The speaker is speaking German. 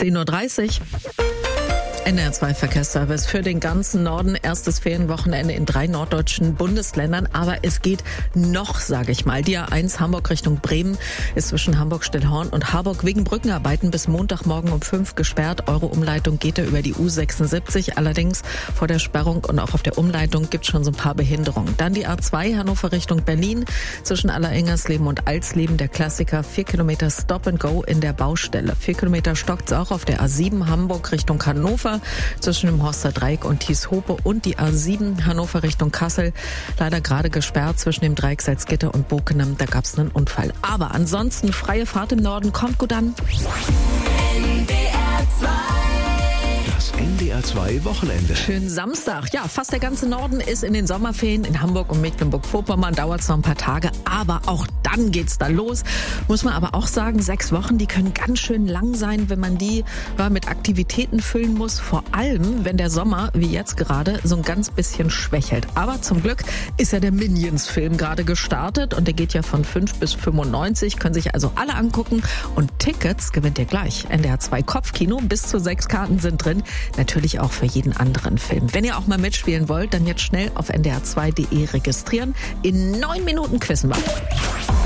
10:30 Uhr. NDR 2 Verkehrsservice für den ganzen Norden. Erstes Ferienwochenende in 3 norddeutschen Bundesländern. Aber es geht noch, sage ich mal. Die A1 Hamburg Richtung Bremen ist zwischen Hamburg-Stillhorn und Harburg wegen Brückenarbeiten bis Montagmorgen um 5 gesperrt. Eure Umleitung geht da über die U76. Allerdings vor der Sperrung und auch auf der Umleitung gibt es schon so ein paar Behinderungen. Dann die A2 Hannover Richtung Berlin zwischen Allerengersleben und Alsleben. Der Klassiker 4 Kilometer Stop and Go in der Baustelle. 4 Kilometer stockt's auch auf der A7 Hamburg Richtung Hannover zwischen dem Horster Dreieck und Thieshope und die A7 Hannover Richtung Kassel. Leider gerade gesperrt zwischen dem Dreieck Salzgitter und Bokenem. Da gab es einen Unfall. Aber ansonsten freie Fahrt im Norden. Kommt gut an. Das NDR 2 Wochenende. Schönen Samstag. Ja, fast der ganze Norden ist in den Sommerferien. In Hamburg und Mecklenburg-Vorpommern dauert es noch ein paar Tage. Aber auch dann geht's da los. Muss man aber auch sagen, 6 Wochen, die können ganz schön lang sein, wenn man die mit Aktivitäten füllen muss. Vor allem, wenn der Sommer, wie jetzt gerade, so ein ganz bisschen schwächelt. Aber zum Glück ist ja der Minions-Film gerade gestartet. Und der geht ja von 5 bis 95. Können sich also alle angucken. Und Tickets gewinnt ihr gleich. NDR 2 Kopfkino. Bis zu 6 Karten sind drin. Natürlich auch für jeden anderen Film. Wenn ihr auch mal mitspielen wollt, dann jetzt schnell auf ndr2.de registrieren. In 9 Minuten quizzen wir.